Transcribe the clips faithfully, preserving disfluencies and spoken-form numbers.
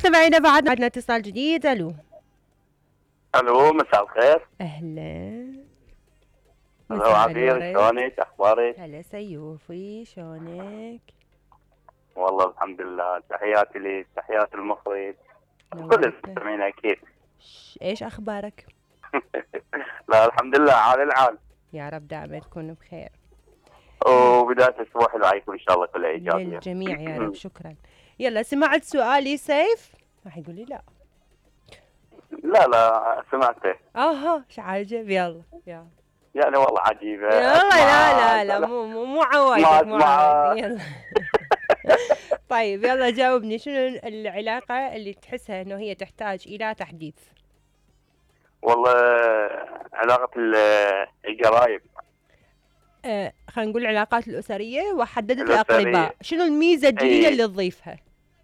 مستمعينا بعد عندنا اتصال جديد. الو الو، مساء الخير. اهلا. الو عبير، شلونك؟ اخبارك؟ هلا سيوفي، شلونك؟ والله الحمد لله. تحياتي لك، تحياتي المخرج، كل المستمعين اكيد. ايش اخبارك؟ لا الحمد لله، عال العال. يا رب دائما تكون بخير. وبداية اسبوع حلو عليكم ان شاء الله، كله ايجابي للجميع يا رب. شكرا. يلا سمعت سؤالي سيف؟ راح يقول لي لا. لا لا سمعته. اها ايش عجب. يلا يلا يعني والله عجيبة. يلا. لا لا لا مو مو مو عوايدك، مو عوايدك. يلا. طيب يلا جاوبني، شنو العلاقة اللي تحسها انه هي تحتاج الى تحديث؟ والله علاقة القرايب. آه خلينا نقول العلاقات الأسرية وحددت الأقرباء. شنو الميزة الجديدة اللي تضيفها؟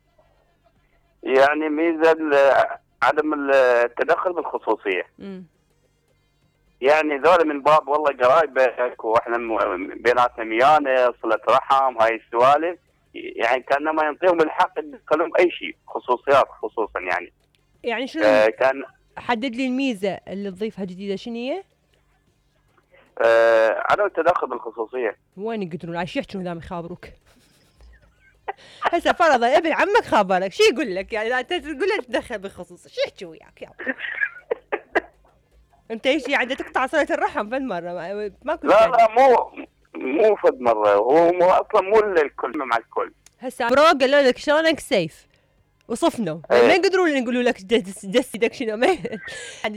يعني ميزة عدم التدخل بالخصوصية. م. يعني ذولا من باب والله قرايبك واحنا بيناتنا ميانه، صلة رحم، هاي السوالف، يعني كانما ينطيهم الحق يدخلون اي شيء، خصوصيات خصوصا يعني. يعني شنو آه كان حدد لي الميزة اللي تضيفها جديدة، شنو هي؟ آه عدم التدخل بالخصوصية. وين يقدرون عايش يحجون دام يخابروك؟ هسه فرضا ابن عمك خابرك، شو يقول لك؟ يعني انت تقول له تدخل بالخصوصية، شو يحكي وياك يابا؟ انت ايش يعني تقطع صلة الرحم فد مرة؟ ماكو. لا لا مو مو فد مرة، هو مو اصلا مو الكل مع الكل. هسه برو قالوا لك شلونك سيف وصفنا، ما يقدرون يقولوا لك دس دس شنو ما